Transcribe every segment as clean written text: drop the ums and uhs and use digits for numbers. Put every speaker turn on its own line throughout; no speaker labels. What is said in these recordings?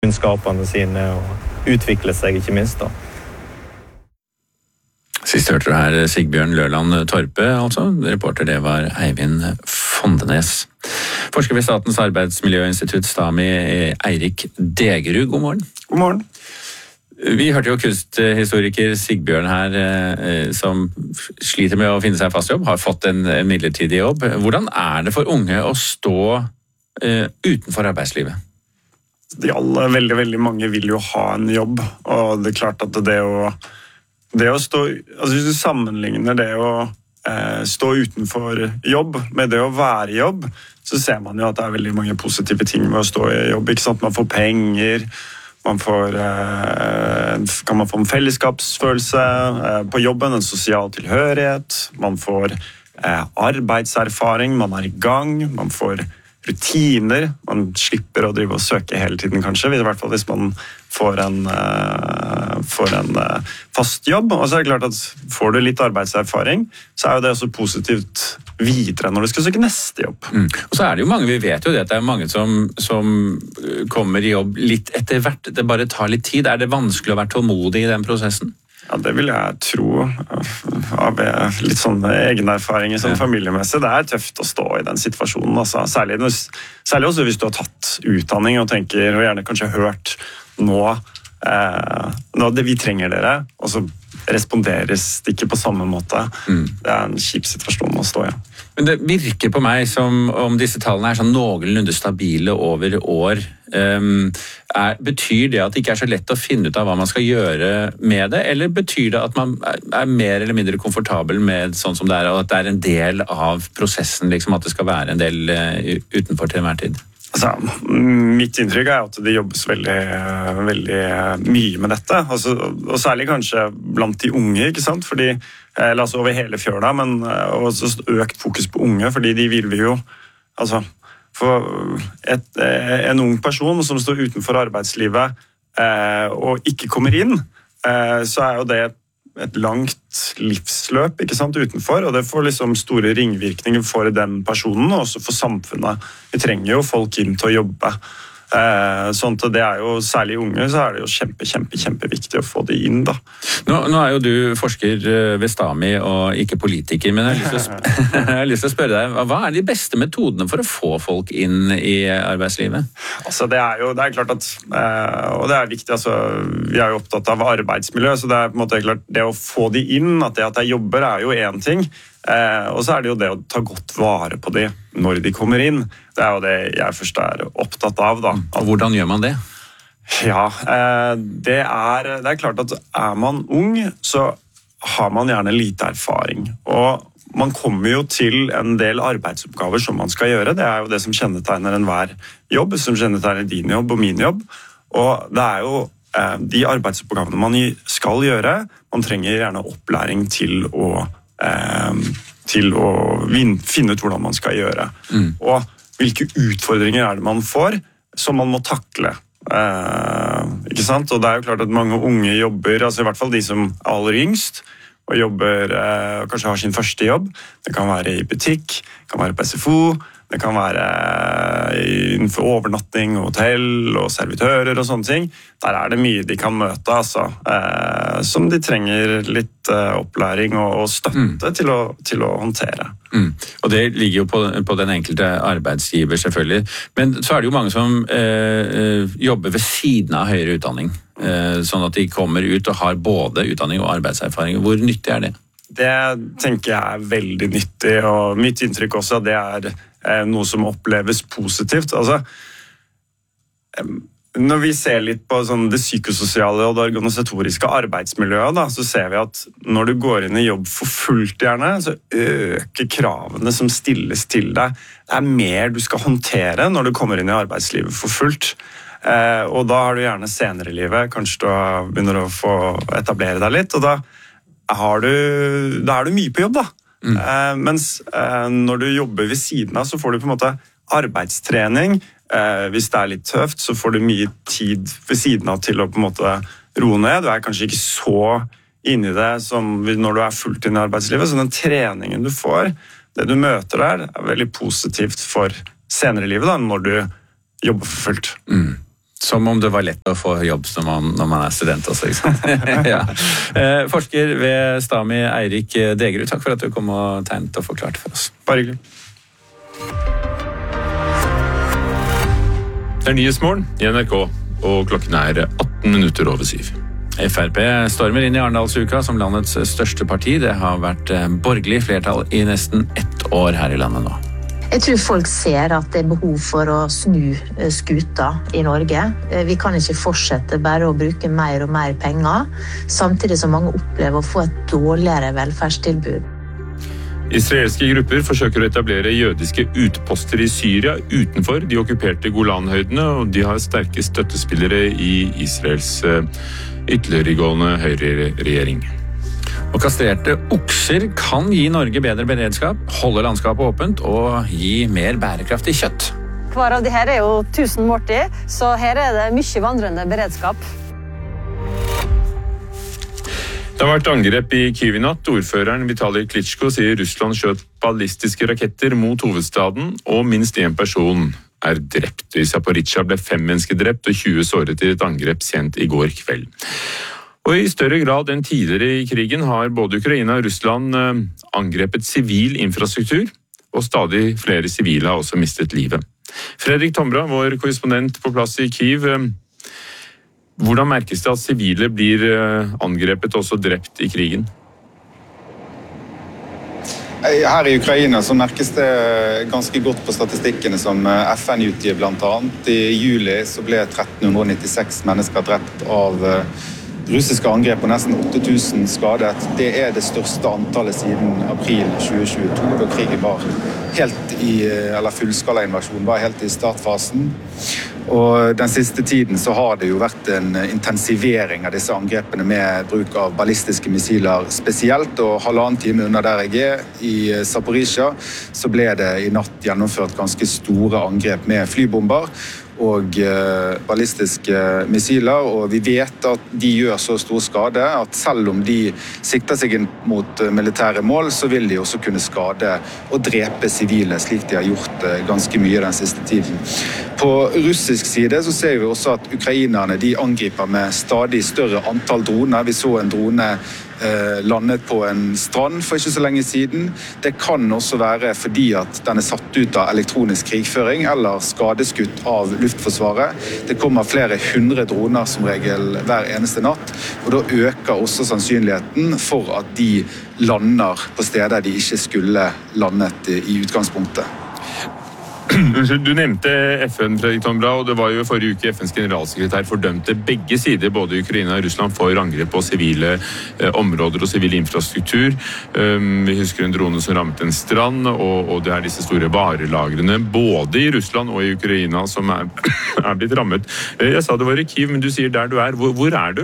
kunnskapene sine og utvikle seg, ikke minst da.
Sist hørte du her Sigbjørn Løland Torpe, altså. Reporter det var Eivind Fondenes. Forsker ved Statens arbeidsmiljøinstitutt STAMI, Eirik Degerud, god morgen.
God morgen.
Vi hørte jo kunsthistoriker Sigbjørn her, som sliter med å finne seg fast jobb, har fått en midlertidig jobb. Hvordan er det for unge å stå utenfor arbeidslivet?
Veldig, veldig mange vil jo ha en jobb, og det er klart at det å stå, altså hvis du sammenligner det å stå utenfor jobb med det å være i jobb, så ser man jo at det er veldig mange positive ting med å stå i jobb, ikke sant? Man får penger, kan man få en fellesskapsfølelse på jobben, en sosial tilhørighet, man får arbeidserfaring, man er i gang, man får rutiner, man slipper å drive og søke hele tiden kanskje, i hvert fall hvis man får en fast jobb, og så er det klart at får du litt arbeidserfaring, så er jo det også positivt videre når du skal søke neste jobb.
Og så er det jo mange, vi vet jo det, at det er mange som kommer i jobb litt etter hvert, det bare tar litt tid. Er det vanskelig å være tålmodig i den prosessen?
Ja, det vil jeg tro av litt sånne egne erfaringer som familiemessig. Det er tøft å stå i den situasjonen, altså. Særlig også hvis du har tatt utdanning og tenker, og gjerne kanskje hørt nå vi trenger dere, og så responderes det ikke på samme måte. Det er en kjip situasjon å stå i.
Men det virker på meg som om disse tallene er sånn noenlunde stabile over år. Betyr det at det ikke er så lett å finne ut av hva man skal gjøre med det, eller betyr det at man er mer eller mindre komfortabel med sånn som det er, og at det er en del av prosessen, liksom, at det skal være en del utenfor til enhver tid?
Altså, mitt inntrykk er at det jobbes veldig, veldig mye med dette, altså, og særlig kanskje blant de unge, ikke sant? Fordi, altså over hele fjøla, men også økt fokus på unge, fordi de vil vi jo, altså, for en ung person som står utenfor arbeidslivet og ikke kommer inn, så er jo det et langt livsløp, ikke sant, utenfor, og det får liksom store ringvirkninger for den personen, og også for samfunnet. Vi trenger jo folk inn til å jobbe. Sånn at det er jo, særlig unge, så er det jo kjempeviktig å få det inn, da.
Nå er jo du forsker ved STAMI og ikke politiker, men jeg har lyst til å spørre deg, hva er de beste metodene for å få folk inn i arbeidslivet?
Altså, det er klart at, og det er viktig, altså, vi er jo opptatt av arbeidsmiljø, så det er på en måte klart, det å få de inn, at det jobber er jo en ting, og så er det jo det å ta godt vare på de når de kommer inn. Det er jo det jeg først er opptatt av, da.
Og hvordan gjør man det?
Ja, det er klart at er man ung, så har man gjerne lite erfaring. Og man kommer jo til en del arbeidsoppgaver som man skal gjøre. Det er jo det som kjennetegner enhver jobb, som kjennetegner din jobb og min jobb. Og det er jo de arbeidsoppgavene man skal gjøre, man trenger gjerne opplæring til å finne ut hvordan man skal gjøre. Og hvilke utfordringer er det man får som man må takle. Ikke sant? Og det er jo klart at mange unge jobber, altså i hvert fall de som er aller yngst, og jobber, kanskje har sin første jobb. Det kan være i butikk, det kan være på SFO, det kan være innenfor overnatting, hotell og servitører og sånne ting. Der er det mye de kan møte, altså, som de trenger litt opplæring og støtte til å håndtere.
Og det ligger jo på den enkelte arbeidsgiver selvfølgelig. Men så er det jo mange som jobber ved siden av høyere utdanning, sånn at de kommer ut og har både utdanning og arbeidserfaring. Hvor nyttig er det?
Det tenker jeg er veldig nyttig, og mitt inntrykk også det er noe som oppleves positivt. Altså, når vi ser litt på sånn, det psykososiale og det organisatoriske arbeidsmiljøet, da, så ser vi at når du går inn i jobb for fullt gjerne, så øker kravene som stilles til deg. Det er mer du skal håndtere når du kommer inn i arbeidslivet for fullt. Og da har du gjerne senere i livet, kanskje du begynner å få etablere deg litt, og da er du mye på jobb, da. Mens når du jobber ved siden av, så får du på en måte arbeidstrening. Hvis det er litt tøft, så får du mye tid ved siden av til å på en måte roe ned. Du er kanskje ikke så inne i det som når du er fullt inn i arbeidslivet, så den treningen du får, det du møter der, er veldig positivt for senere i livet da, når du jobber for fullt.
Som om det var lett å få jobb når man student også, ikke sant? Ja. Forsker ved Stami, Eirik Degerud, takk for at du kom og tegnet og forklarte for oss.
Bare hyggelig.
Det Nyhetsmorgen i NRK, og klokken 7:18.
FrP stormer inn i Arendalsuka som landets største parti. Det har vært borgerlig flertall i nesten 1 år her i landet nå.
Jeg tror folk ser at det behov for å snu skuta i Norge. Vi kan ikke fortsette bare å bruke mer og mer penger, samtidig som mange opplever å få et dårligere velferdstilbud.
Israelske grupper forsøker å etablere jødiske utposter i Syria utenfor de okkuperte Golanhøydene, og de har sterke støttespillere i Israels ytterliggående høyreregjering.
Og kastrerte okser kan gi Norge bedre beredskap, holde landskapet åpent og gi mer bærekraftig kjøtt.
Hver av de her jo 1000 måltid, så her det mye vandrende beredskap.
Det har vært angrep i Kyiv i natt. Ordføreren Vitalij Klitschko sier Russland skjøt ballistiske raketter mot hovedstaden, og minst 1 person drept. I Zaporizjzja ble 5 mennesker drept og 20 såret i et angrep sent i går kveld. Og i større grad enn tidligere i krigen har både Ukraina og Russland angrepet sivil infrastruktur, og stadig flere sivile har også mistet livet. Fredrik Tombra, vår korrespondent på plass i Kyiv. Hvordan merkes det at sivile blir angrepet og også drept i krigen?
Her i Ukraina så merkes det ganske godt på statistikkene som FN utgir blant annet. I juli så ble 1396 mennesker drept av russiske angrep og nesten 8000 skadet. Det det største antallet siden april 2022, da krigen var fullskala invasjon var helt i startfasen. Og den siste tiden så har det jo vært en intensivering av disse angrepene med bruk av ballistiske missiler spesielt, og 1,5 time unna der jeg i Zaporizjzja så ble det i natt gjennomført ganske store angrep med flybomber og ballistiske missiler, og vi vet at de gjør så stor skade at selv om de sikter seg inn mot militære mål, så vil de også kunne skade og drepe sivile, slik de har gjort ganske mye den siste tiden. På russisk side så ser vi også at ukrainerne de angriper med stadig større antall droner. Vi så en drone landet på en strand for ikke så lenge siden. Det kan også være fordi at den satt ut av elektronisk krigføring eller skadeskutt av Luftforsvaret. Det kommer flere 100 droner som regel hver eneste natt, og da øker også sannsynligheten for at de lander på steder de ikke skulle landet i utgangspunktet.
Du nevnte FN, Fredrik Tombra, og det var jo forrige uke FNs generalsekretær fordømte begge sider, både Ukraina og Russland, for angrep på sivile områder og sivil infrastruktur. Vi husker en drone som rammet en strand, og det disse store varelagrene, både i Russland og i Ukraina, som blitt rammet. Jeg sa det var i Kyiv, men du sier der du Hvor du?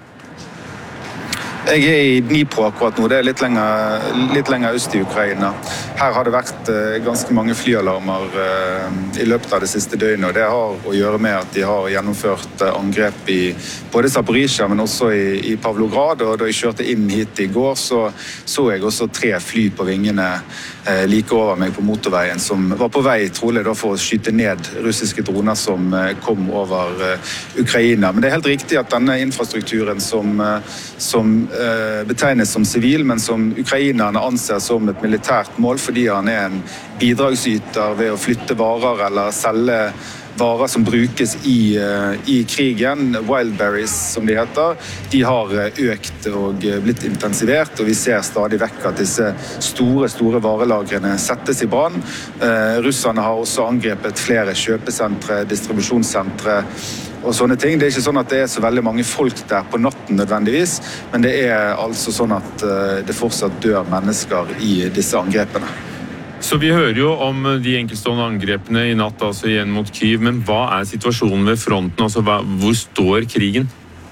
Jeg i Dnipro akkurat nå, det litt lenger øst i Ukraina. Her har det vært ganske mange flyalarmer i løpet av det siste døgnet, og det har å gjøre med at de har gjennomført angrep i både Zaporizjzja, men også i Pavlograd, og da jeg kjørte inn hit i går, så jeg også 3 fly på vingene like over meg på motorveien, som var på vei trolig da for å skyte ned russiske droner som kom over Ukraina. Men det helt riktig at denne infrastrukturen som betegnes som sivil, men som ukrainerne anser som et militært mål fordi han en bidragsyter ved å flytte varer eller selge varer som brukes i krigen, wildberries som de heter, de har økt og blitt intensivert, og vi ser stadig vekk at disse store varelagrene settes i brann. Russerne har også angrepet flere kjøpesentre, distribusjonssentre og sånne ting. Det ikke sånn at det så veldig mange folk der på natten nødvendigvis, men det altså sånn at det fortsatt dør mennesker i disse angrepene.
Så vi hører jo om de enkeltstående angrepene i natt, altså igjen mot Kyiv, men hva situasjonen ved fronten? Altså, hvor står krigen?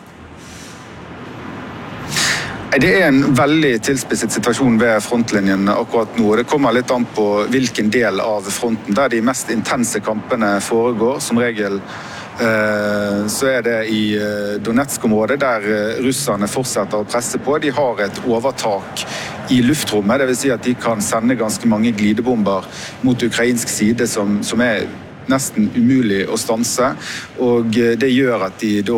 Det en veldig tilspisset situasjon ved frontlinjen akkurat nå. Det kommer litt an på hvilken del av fronten der de mest intense kampene foregår. Som regel så det i Donetsk-området der russerne fortsetter å presse på. De har et overtak i luftrommet, det vil si at de kan sende ganske mange glidebomber mot ukrainsk side som nesten umulig å stanse, og det gjør at de da